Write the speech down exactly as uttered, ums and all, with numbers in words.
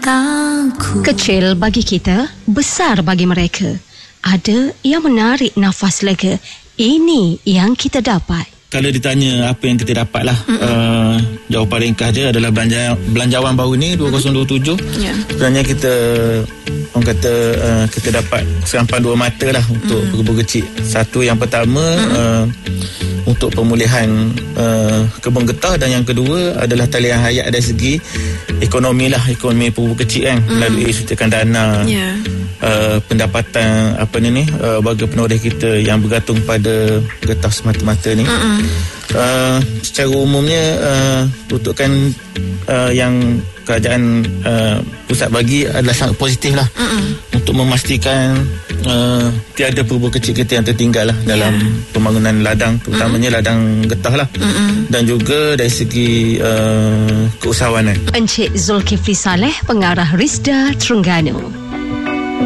cintaku. Kecil bagi kita, besar bagi mereka. Ada yang menarik nafas lega. Ini yang kita dapat. Kalau ditanya apa yang kita dapat lah, uh, jawapan ringkas dia adalah belanja, belanjawan baru ni dua ribu dua puluh tujuh. Yeah. Sebenarnya kita orang kata uh, kita dapat serampan dua mata lah untuk mm. kebun kecil. Satu, yang pertama mm. uh, untuk pemulihan uh, kebun getah, dan yang kedua adalah talian hayat dari segi ekonomi lah, ekonomi kebun kecil kan, mm. melalui suntikan dana. Yeah. Uh, pendapatan apa ni ni uh, warga penoreh kita yang bergantung pada getah semata-mata ni. Mm-mm. Uh, secara umumnya uh, peruntukan uh, yang kerajaan uh, pusat bagi adalah sangat positif lah. Mm-mm. Untuk memastikan uh, tiada kebun kecil kita yang tertinggal lah dalam yeah. pembangunan ladang, terutamanya Mm-mm. ladang getah lah. Mm-mm. Dan juga dari segi uh, keusahawanan. Encik Zulkifli Saleh, Pengarah Risda Terengganu.